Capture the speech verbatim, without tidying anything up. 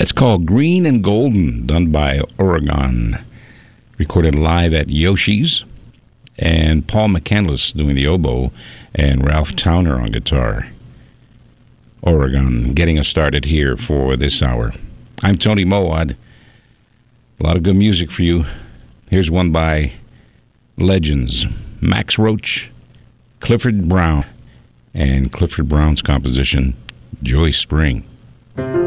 It's called Green and Golden, done by Oregon. Recorded live at Yoshi's. And Paul McCandless doing the oboe, and Ralph Towner on guitar. Oregon getting us started here for this hour. I'm Tony Mowad. A lot of good music for you. Here's one by legends. Max Roach, Clifford Brown, and Clifford Brown's composition, Joy Spring.